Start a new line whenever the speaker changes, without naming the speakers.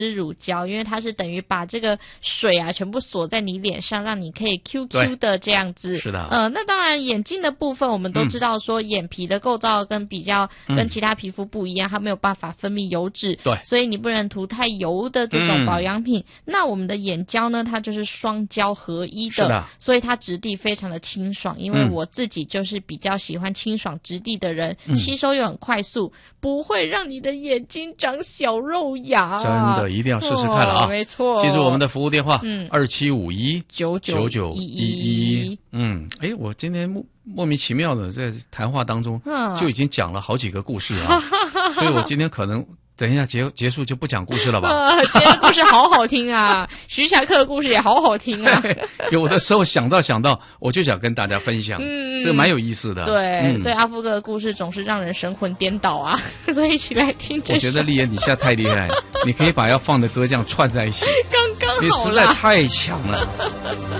乳胶，因为它是等于把这个水啊全部锁在你脸上，让你可以 QQ 的这样子。
是的。
那当然眼睛的部分我们都知道说眼皮的构造跟其他皮肤不一样，它没有办法分泌油脂，
对，
所以你不能涂太油的这种保养品。那我们的眼胶呢，它就是双胶合一的，所以它质地非常的清爽，因为我自己就是比较喜欢清爽质地的人，吸收又很快速，不会让你的眼睛长小肉芽。
真的一定要试试看了啊！
没错，
记住我们的服务电话27519911。我今天莫名其妙的在谈话当中就已经讲了好几个故事啊，所以我今天可能等一下结束就不讲故事了吧？
今天的故事好好听啊，徐霞客的故事也好好听啊。
有的时候想到，我就想跟大家分享，这个蛮有意思的。
对，所以阿福哥的故事总是让人神魂颠倒啊，所以一起来听这首。
我觉得丽妍你现在太厉害，你可以把要放的歌这样串在一起，
刚刚好啦，
你实在太强了。